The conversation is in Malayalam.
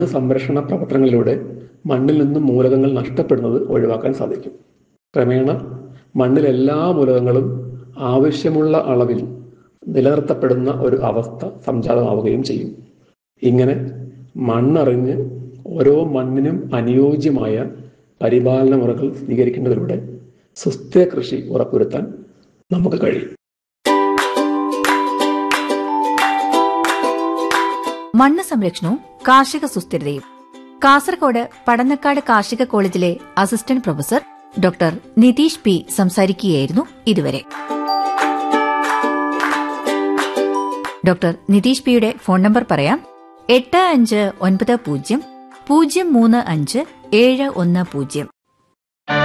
സംരക്ഷണ പ്രവർത്തനങ്ങളിലൂടെ മണ്ണിൽ നിന്നും മൂലകങ്ങൾ നഷ്ടപ്പെടുന്നത് ഒഴിവാക്കാൻ സാധിക്കും. ക്രമേണ മണ്ണിലെ എല്ലാ മൂലകങ്ങളും ആവശ്യമുള്ള അളവിൽ നിലനിർത്തപ്പെടുന്ന ഒരു അവസ്ഥ സംജാതമാവുകയും ചെയ്യും. ഇങ്ങനെ മണ്ണറിഞ്ഞ് ഓരോ മണ്ണിനും അനുയോജ്യമായ പരിപാലന മുറകൾ സ്വീകരിക്കേണ്ടതിലൂടെ സുസ്ഥിര കൃഷി ഉറപ്പുവരുത്താൻ നമുക്ക് കഴിയും. മണ്ണ് സംരക്ഷണവും കാർഷിക സുസ്ഥിരതയും. കാസർഗോഡ് പടന്നക്കാട് കാർഷിക കോളേജിലെ assistant professor doctor Nitish P സംസാരിക്കുകയായിരുന്നു ഇതുവരെ. ഡോക്ടർ നിതീഷ് പിയുടെ ഫോൺ നമ്പർ പറയാം: 8590 035 710.